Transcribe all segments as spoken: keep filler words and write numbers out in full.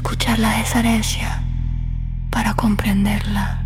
escuchar las herencias para comprenderlas.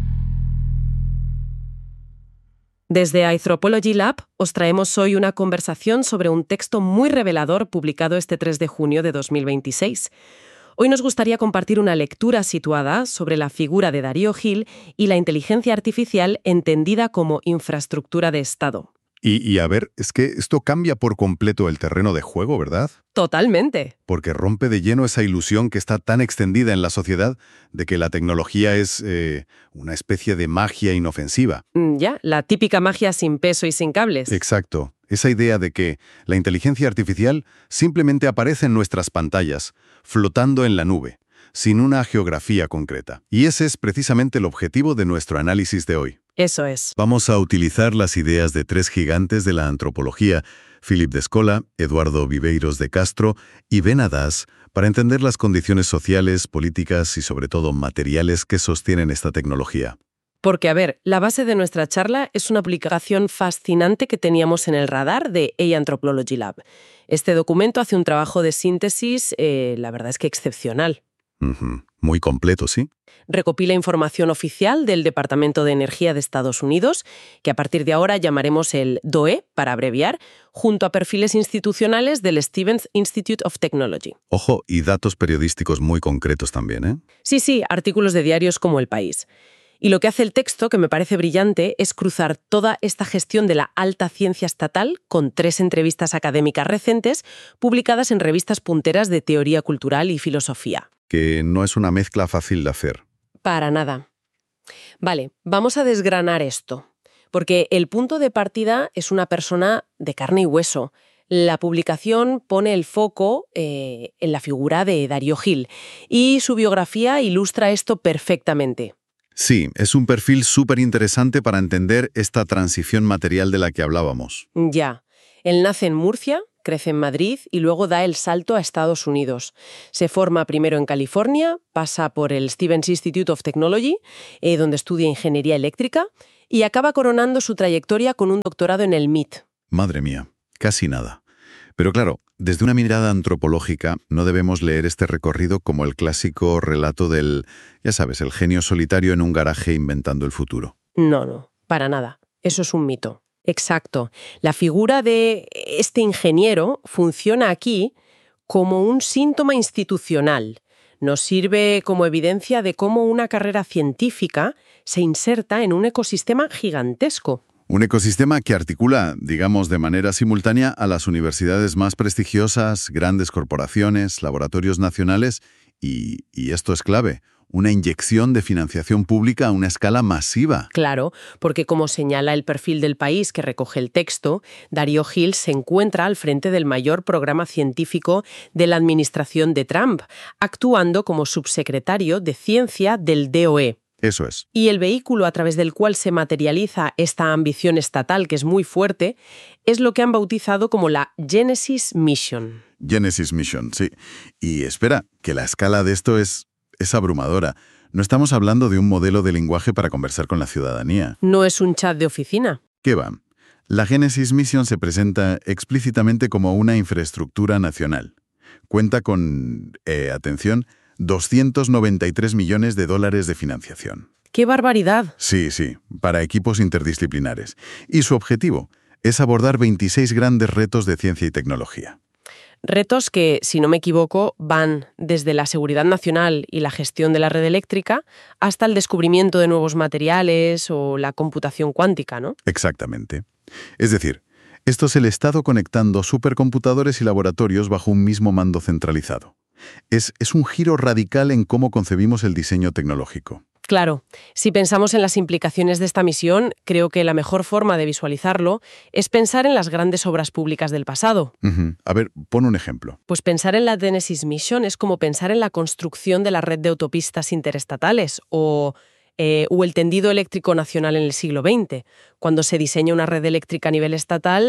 Desde Anthropology Lab os traemos hoy una conversación sobre un texto muy revelador publicado este tres de junio de dos mil veintiséis. Hoy nos gustaría compartir una lectura situada sobre la figura de Darío Gil y la inteligencia artificial entendida como infraestructura de Estado. Y, y a ver, es que esto cambia por completo el terreno de juego, ¿verdad? Totalmente. Porque rompe de lleno esa ilusión que está tan extendida en la sociedad de que la tecnología es eh, una especie de magia inofensiva. Mm, Ya, la típica magia sin peso y sin cables. Exacto. Esa idea de que la inteligencia artificial simplemente aparece en nuestras pantallas, flotando en la nube, sin una geografía concreta. Y ese es precisamente el objetivo de nuestro análisis de hoy. Eso es. Vamos a utilizar las ideas de tres gigantes de la antropología, Philip de Escola, Eduardo Viveiros de Castro y Ben Hadas, para entender las condiciones sociales, políticas y sobre todo materiales que sostienen esta tecnología. Porque, a ver, la base de nuestra charla es una publicación fascinante que teníamos en el radar de Anthropology Lab. Este documento hace un trabajo de síntesis, eh, la verdad es que excepcional. Uh-huh. Muy completo, ¿sí? Recopila información oficial del Departamento de Energía de Estados Unidos, que a partir de ahora llamaremos el D O E, para abreviar, junto a perfiles institucionales del Stevens Institute of Technology. Ojo, y datos periodísticos muy concretos también, ¿eh? Sí, sí, artículos de diarios como El País. Y lo que hace el texto, que me parece brillante, es cruzar toda esta gestión de la alta ciencia estatal con tres entrevistas académicas recientes publicadas en revistas punteras de teoría cultural y filosofía. Que no es una mezcla fácil de hacer. Para nada. Vale, vamos a desgranar esto, porque el punto de partida es una persona de carne y hueso. La publicación pone el foco eh, en la figura de Darío Gil y su biografía ilustra esto perfectamente. Sí, es un perfil súper interesante para entender esta transición material de la que hablábamos. Ya. Él nace en Murcia, crece en Madrid y luego da el salto a Estados Unidos. Se forma primero en California, pasa por el Stevens Institute of Technology, eh, donde estudia ingeniería eléctrica, y acaba coronando su trayectoria con un doctorado en el M I T. Madre mía, casi nada. Pero claro, desde una mirada antropológica no debemos leer este recorrido como el clásico relato del, ya sabes, el genio solitario en un garaje inventando el futuro. No, no, para nada. Eso es un mito. Exacto. La figura de este ingeniero funciona aquí como un síntoma institucional. Nos sirve como evidencia de cómo una carrera científica se inserta en un ecosistema gigantesco. Un ecosistema que articula, digamos, de manera simultánea a las universidades más prestigiosas, grandes corporaciones, laboratorios nacionales y, y esto es clave, una inyección de financiación pública a una escala masiva. Claro, porque como señala el perfil del País que recoge el texto, Darío Gil se encuentra al frente del mayor programa científico de la administración de Trump, actuando como subsecretario de Ciencia del D O E. Eso es. Y el vehículo a través del cual se materializa esta ambición estatal, que es muy fuerte, es lo que han bautizado como la Genesis Mission. Genesis Mission, sí. Y espera, que la escala de esto es, es abrumadora. No estamos hablando de un modelo de lenguaje para conversar con la ciudadanía. No es un chat de oficina. ¿Qué va? La Genesis Mission se presenta explícitamente como una infraestructura nacional. Cuenta con, eh, atención, doscientos noventa y tres millones de dólares de financiación. ¡Qué barbaridad! Sí, sí, para equipos interdisciplinares. Y su objetivo es abordar veintiséis grandes retos de ciencia y tecnología. Retos que, si no me equivoco, van desde la seguridad nacional y la gestión de la red eléctrica hasta el descubrimiento de nuevos materiales o la computación cuántica, ¿no? Exactamente. Es decir, esto es el Estado conectando supercomputadores y laboratorios bajo un mismo mando centralizado. Es, es un giro radical en cómo concebimos el diseño tecnológico. Claro, si pensamos en las implicaciones de esta misión, creo que la mejor forma de visualizarlo es pensar en las grandes obras públicas del pasado. Uh-huh. A ver, pon un ejemplo. Pues pensar en la Genesis Mission es como pensar en la construcción de la red de autopistas interestatales o, eh, o el tendido eléctrico nacional en el siglo veinte. Cuando se diseña una red eléctrica a nivel estatal,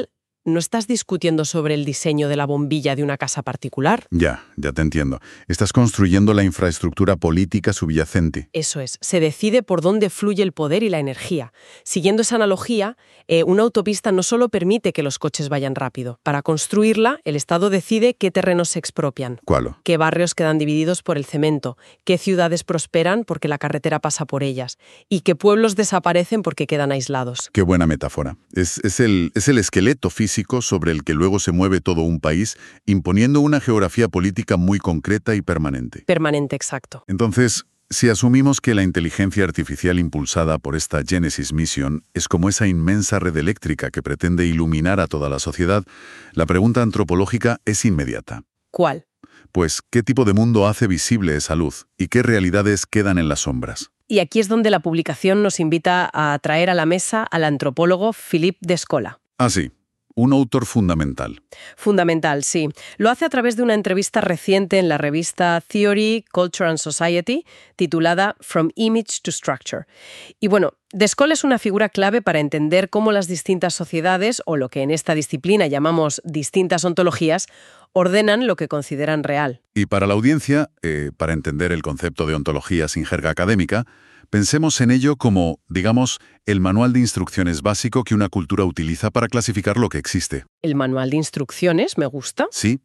no estás discutiendo sobre el diseño de la bombilla de una casa particular. Ya, ya te entiendo. Estás construyendo la infraestructura política subyacente. Eso es, se decide por dónde fluye el poder y la energía. Siguiendo esa analogía, eh, una autopista no solo permite que los coches vayan rápido. Para construirla, el Estado decide qué terrenos se expropian, ¿Cuál? qué barrios quedan divididos por el cemento, qué ciudades prosperan porque la carretera pasa por ellas y qué pueblos desaparecen porque quedan aislados. Qué buena metáfora. Es, es, el, es el esqueleto físico sobre el que luego se mueve todo un país, imponiendo una geografía política muy concreta y permanente. Permanente, exacto. Entonces, si asumimos que la inteligencia artificial impulsada por esta Genesis Mission es como esa inmensa red eléctrica que pretende iluminar a toda la sociedad, la pregunta antropológica es inmediata. ¿Cuál? Pues, ¿qué tipo de mundo hace visible esa luz y qué realidades quedan en las sombras? Y aquí es donde la publicación nos invita a traer a la mesa al antropólogo Philippe Descola. Ah, sí. Un autor fundamental. Fundamental, sí. Lo hace a través de una entrevista reciente en la revista Theory, Culture and Society, titulada From Image to Structure. Y bueno, Descola es una figura clave para entender cómo las distintas sociedades, o lo que en esta disciplina llamamos distintas ontologías, ordenan lo que consideran real. Y para la audiencia, eh, para entender el concepto de ontología sin jerga académica, pensemos en ello como, digamos, el manual de instrucciones básico que una cultura utiliza para clasificar lo que existe. El manual de instrucciones, me gusta. Sí,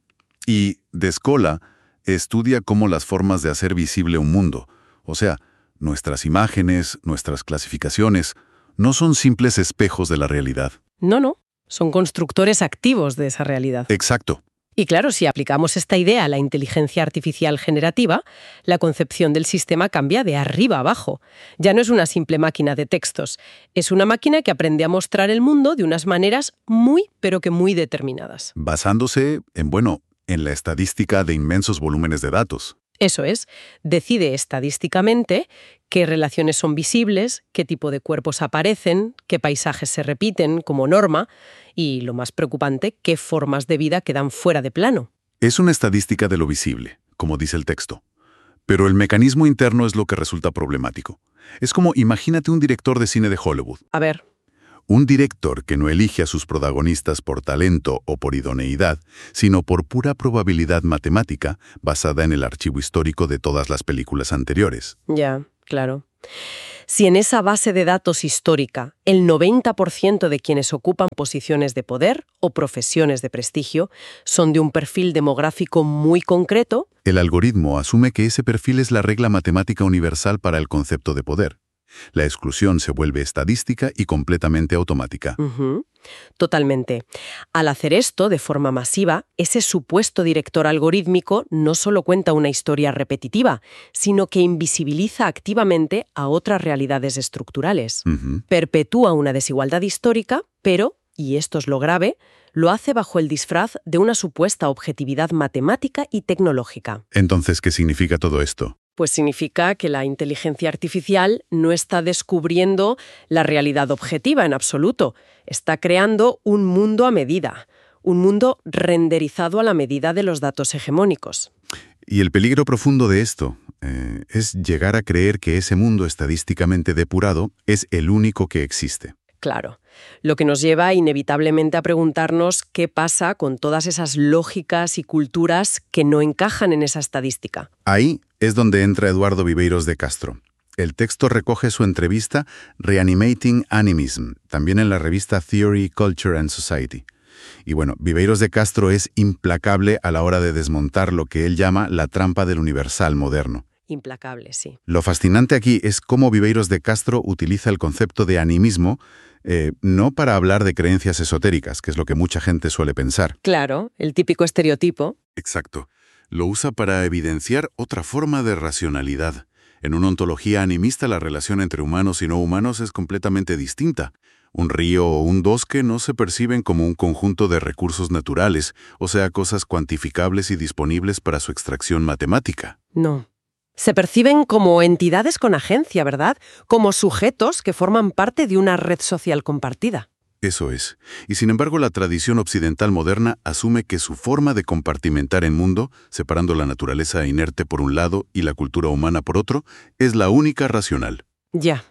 y Descola estudia cómo las formas de hacer visible un mundo, o sea, nuestras imágenes, nuestras clasificaciones, no son simples espejos de la realidad. No, no, son constructores activos de esa realidad. Exacto. Y claro, si aplicamos esta idea a la inteligencia artificial generativa, la concepción del sistema cambia de arriba a abajo. Ya no es una simple máquina de textos, es una máquina que aprende a mostrar el mundo de unas maneras muy, pero que muy determinadas. Basándose en, bueno, en la estadística de inmensos volúmenes de datos. Eso es, decide estadísticamente qué relaciones son visibles, qué tipo de cuerpos aparecen, qué paisajes se repiten como norma y, lo más preocupante, qué formas de vida quedan fuera de plano. Es una estadística de lo visible, como dice el texto. Pero el mecanismo interno es lo que resulta problemático. Es como, imagínate un director de cine de Hollywood. A ver. Un director que no elige a sus protagonistas por talento o por idoneidad, sino por pura probabilidad matemática basada en el archivo histórico de todas las películas anteriores. Ya, claro. Si en esa base de datos histórica el noventa por ciento de quienes ocupan posiciones de poder o profesiones de prestigio son de un perfil demográfico muy concreto, el algoritmo asume que ese perfil es la regla matemática universal para el concepto de poder. La exclusión se vuelve estadística y completamente automática. Uh-huh. Totalmente. Al hacer esto de forma masiva, ese supuesto director algorítmico no solo cuenta una historia repetitiva, sino que invisibiliza activamente a otras realidades estructurales. Uh-huh. Perpetúa una desigualdad histórica, pero, y esto es lo grave, lo hace bajo el disfraz de una supuesta objetividad matemática y tecnológica. Entonces, ¿qué significa todo esto? Pues significa que la inteligencia artificial no está descubriendo la realidad objetiva en absoluto. Está creando un mundo a medida, un mundo renderizado a la medida de los datos hegemónicos. Y el peligro profundo de esto eh, es llegar a creer que ese mundo estadísticamente depurado es el único que existe. Claro, lo que nos lleva inevitablemente a preguntarnos qué pasa con todas esas lógicas y culturas que no encajan en esa estadística. Ahí es donde entra Eduardo Viveiros de Castro. El texto recoge su entrevista Reanimating Animism, también en la revista Theory, Culture and Society. Y bueno, Viveiros de Castro es implacable a la hora de desmontar lo que él llama la trampa del universal moderno. Implacable, sí. Lo fascinante aquí es cómo Viveiros de Castro utiliza el concepto de animismo eh, no para hablar de creencias esotéricas, que es lo que mucha gente suele pensar. Claro, el típico estereotipo. Exacto. Lo usa para evidenciar otra forma de racionalidad. En una ontología animista, la relación entre humanos y no humanos es completamente distinta. Un río o un bosque no se perciben como un conjunto de recursos naturales, o sea, cosas cuantificables y disponibles para su extracción matemática. No. Se perciben como entidades con agencia, ¿verdad? Como sujetos que forman parte de una red social compartida. Eso es. Y sin embargo, la tradición occidental moderna asume que su forma de compartimentar el mundo, separando la naturaleza inerte por un lado y la cultura humana por otro, es la única racional. Ya.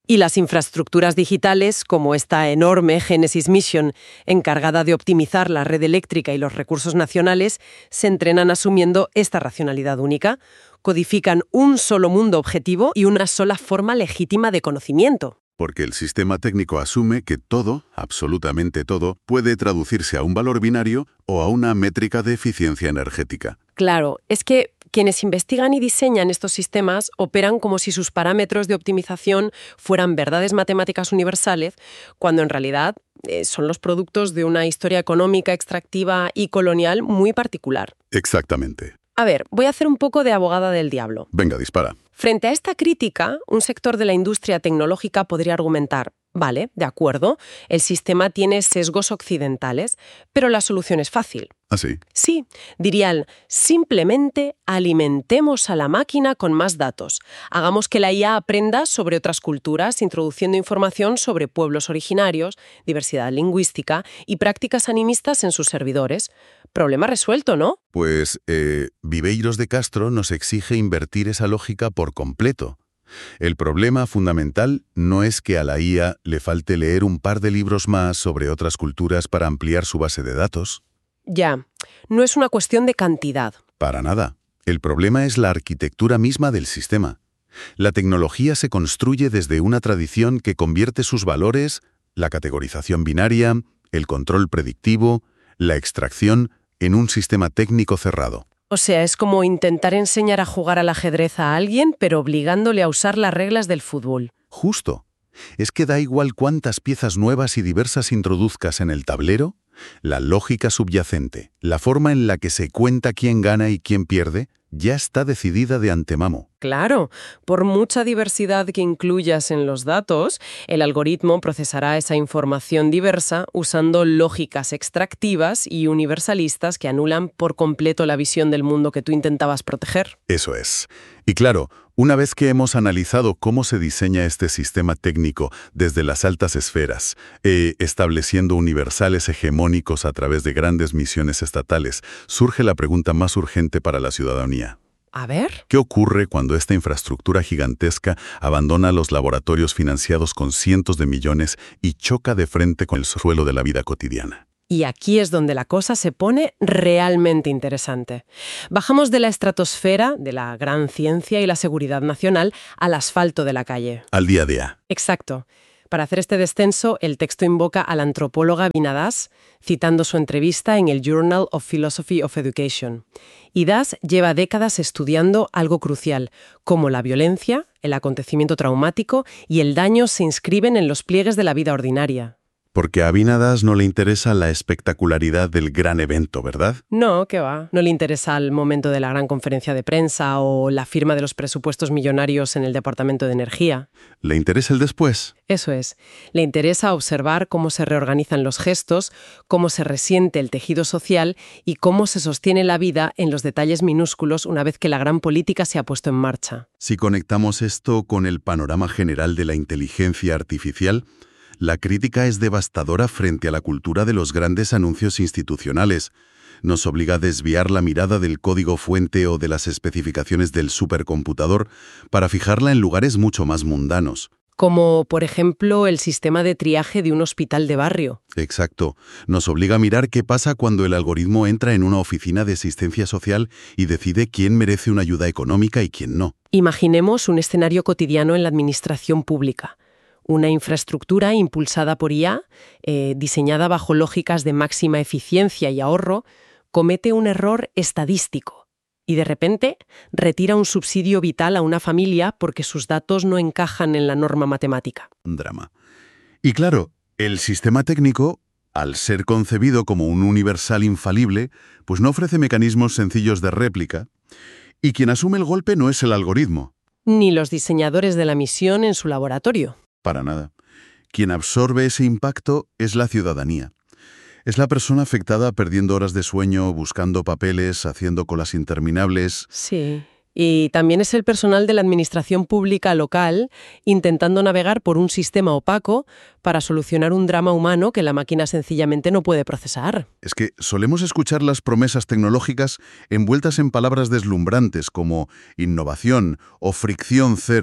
Y las infraestructuras digitales, como esta enorme Genesis Mission, encargada de optimizar la red eléctrica y los recursos nacionales, se entrenan asumiendo esta racionalidad única. Codifican un solo mundo objetivo y una sola forma legítima de conocimiento. Porque el sistema técnico asume que todo, absolutamente todo, puede traducirse a un valor binario o a una métrica de eficiencia energética. Claro, es que quienes investigan y diseñan estos sistemas operan como si sus parámetros de optimización fueran verdades matemáticas universales, cuando en realidad eh, son los productos de una historia económica, extractiva y colonial muy particular. Exactamente. A ver, voy a hacer un poco de abogada del diablo. Venga, dispara. Frente a esta crítica, un sector de la industria tecnológica podría argumentar, vale, de acuerdo, el sistema tiene sesgos occidentales, pero la solución es fácil. ¿Ah, sí? Sí, dirían, simplemente alimentemos a la máquina con más datos. Hagamos que la I A aprenda sobre otras culturas, introduciendo información sobre pueblos originarios, diversidad lingüística y prácticas animistas en sus servidores. Problema resuelto, ¿no? Pues eh, Viveiros de Castro nos exige invertir esa lógica por completo. El problema fundamental no es que a la I A le falte leer un par de libros más sobre otras culturas para ampliar su base de datos. Ya, no es una cuestión de cantidad. Para nada. El problema es la arquitectura misma del sistema. La tecnología se construye desde una tradición que convierte sus valores, la categorización binaria, el control predictivo, la extracción, en un sistema técnico cerrado. O sea, es como intentar enseñar a jugar al ajedrez a alguien, pero obligándole a usar las reglas del fútbol. Justo. Es que da igual cuántas piezas nuevas y diversas introduzcas en el tablero, la lógica subyacente, la forma en la que se cuenta quién gana y quién pierde, ya está decidida de antemano. Claro, por mucha diversidad que incluyas en los datos, el algoritmo procesará esa información diversa usando lógicas extractivas y universalistas que anulan por completo la visión del mundo que tú intentabas proteger. Eso es. Y claro, una vez que hemos analizado cómo se diseña este sistema técnico desde las altas esferas, eh, estableciendo universales hegemónicos a través de grandes misiones estatales, surge la pregunta más urgente para la ciudadanía. A ver. ¿Qué ocurre cuando esta infraestructura gigantesca abandona los laboratorios financiados con cientos de millones y choca de frente con el suelo de la vida cotidiana? Y aquí es donde la cosa se pone realmente interesante. Bajamos de la estratosfera, de la gran ciencia y la seguridad nacional, al asfalto de la calle. Al día a día. Exacto. Para hacer este descenso, el texto invoca a la antropóloga Vina Das, citando su entrevista en el Journal of Philosophy of Education. Y Das lleva décadas estudiando algo crucial, cómo la violencia, el acontecimiento traumático y el daño se inscriben en los pliegues de la vida ordinaria. Porque a Vina Das no le interesa la espectacularidad del gran evento, ¿verdad? No, qué va. No le interesa el momento de la gran conferencia de prensa o la firma de los presupuestos millonarios en el Departamento de Energía. ¿Le interesa el después? Eso es. Le interesa observar cómo se reorganizan los gestos, cómo se resiente el tejido social y cómo se sostiene la vida en los detalles minúsculos una vez que la gran política se ha puesto en marcha. Si conectamos esto con el panorama general de la inteligencia artificial, la crítica es devastadora frente a la cultura de los grandes anuncios institucionales. Nos obliga a desviar la mirada del código fuente o de las especificaciones del supercomputador para fijarla en lugares mucho más mundanos. Como, por ejemplo, el sistema de triaje de un hospital de barrio. Exacto. Nos obliga a mirar qué pasa cuando el algoritmo entra en una oficina de asistencia social y decide quién merece una ayuda económica y quién no. Imaginemos un escenario cotidiano en la administración pública. Una infraestructura impulsada por I A, eh, diseñada bajo lógicas de máxima eficiencia y ahorro, comete un error estadístico y de repente retira un subsidio vital a una familia porque sus datos no encajan en la norma matemática. Un drama. Y claro, el sistema técnico, al ser concebido como un universal infalible, pues no ofrece mecanismos sencillos de réplica, y quien asume el golpe no es el algoritmo. Ni los diseñadores de la misión en su laboratorio. Para nada. Quien absorbe ese impacto es la ciudadanía. Es la persona afectada perdiendo horas de sueño, buscando papeles, haciendo colas interminables. Sí. Y también es el personal de la administración pública local intentando navegar por un sistema opaco para solucionar un drama humano que la máquina sencillamente no puede procesar. Es que solemos escuchar las promesas tecnológicas envueltas en palabras deslumbrantes como innovación o fricción cero.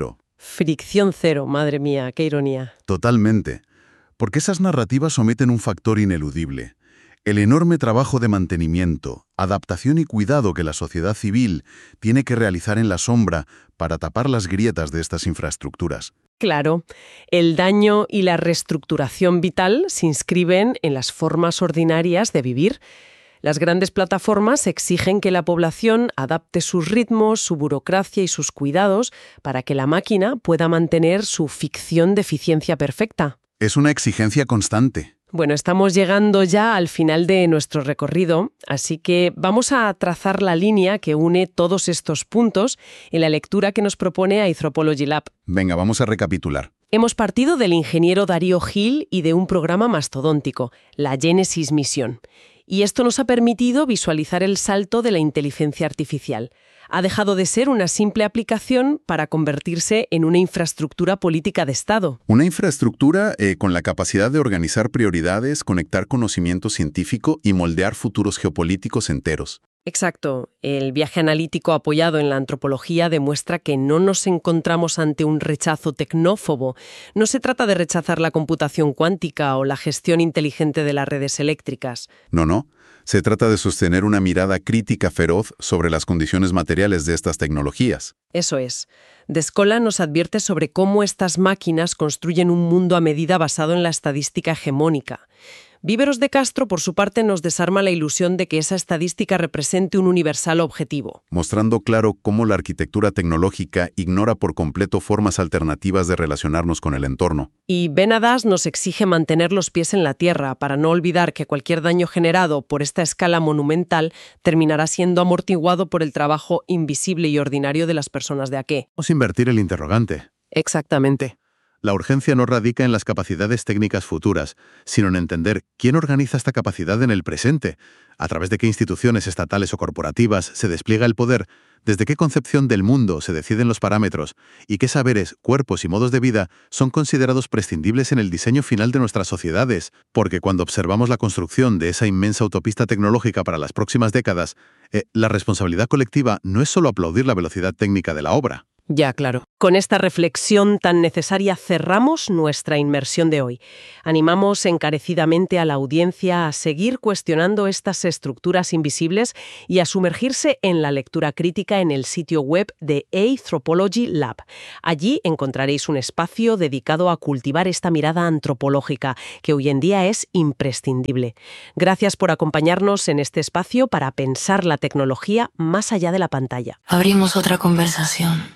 Fricción cero, madre mía, qué ironía. Totalmente. Porque esas narrativas omiten un factor ineludible: el enorme trabajo de mantenimiento, adaptación y cuidado que la sociedad civil tiene que realizar en la sombra para tapar las grietas de estas infraestructuras. Claro, el daño y la reestructuración vital se inscriben en las formas ordinarias de vivir. Las grandes plataformas exigen que la población adapte sus ritmos, su burocracia y sus cuidados para que la máquina pueda mantener su ficción de eficiencia perfecta. Es una exigencia constante. Bueno, estamos llegando ya al final de nuestro recorrido, así que vamos a trazar la línea que une todos estos puntos en la lectura que nos propone Anthropology Lab. Venga, vamos a recapitular. Hemos partido del ingeniero Darío Gil y de un programa mastodóntico, la Genesis Misión. Y esto nos ha permitido visualizar el salto de la inteligencia artificial. Ha dejado de ser una simple aplicación para convertirse en una infraestructura política de Estado. Una infraestructura eh, con la capacidad de organizar prioridades, conectar conocimiento científico y moldear futuros geopolíticos enteros. Exacto. El viaje analítico apoyado en la antropología demuestra que no nos encontramos ante un rechazo tecnófobo. No se trata de rechazar la computación cuántica o la gestión inteligente de las redes eléctricas. No, no. Se trata de sostener una mirada crítica feroz sobre las condiciones materiales de estas tecnologías. Eso es. Descola nos advierte sobre cómo estas máquinas construyen un mundo a medida basado en la estadística hegemónica. Víveros de Castro, por su parte, nos desarma la ilusión de que esa estadística represente un universal objetivo. Mostrando claro cómo la arquitectura tecnológica ignora por completo formas alternativas de relacionarnos con el entorno. Y Ben Hadas nos exige mantener los pies en la tierra para no olvidar que cualquier daño generado por esta escala monumental terminará siendo amortiguado por el trabajo invisible y ordinario de las personas de a qué. Vamos a invertir el interrogante. Exactamente. La urgencia no radica en las capacidades técnicas futuras, sino en entender quién organiza esta capacidad en el presente, a través de qué instituciones estatales o corporativas se despliega el poder, desde qué concepción del mundo se deciden los parámetros y qué saberes, cuerpos y modos de vida son considerados prescindibles en el diseño final de nuestras sociedades, porque cuando observamos la construcción de esa inmensa autopista tecnológica para las próximas décadas, eh, la responsabilidad colectiva no es solo aplaudir la velocidad técnica de la obra. Ya, claro. Con esta reflexión tan necesaria cerramos nuestra inmersión de hoy. Animamos encarecidamente a la audiencia a seguir cuestionando estas estructuras invisibles y a sumergirse en la lectura crítica en el sitio web de Anthropology Lab. Allí encontraréis un espacio dedicado a cultivar esta mirada antropológica, que hoy en día es imprescindible. Gracias por acompañarnos en este espacio para pensar la tecnología más allá de la pantalla. Abrimos otra conversación.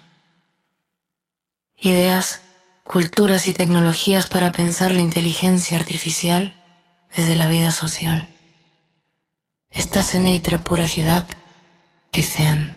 Ideas, culturas y tecnologías para pensar la inteligencia artificial desde la vida social. Estás en Anthropology Lab y Zen.